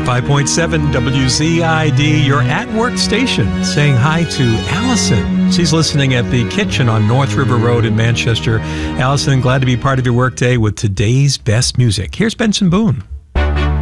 105.7 WZID, your at-work station, saying hi to Allison. She's listening at the kitchen on North River Road in Manchester. Allison, glad to be part of your workday with today's best music. Here's Benson Boone.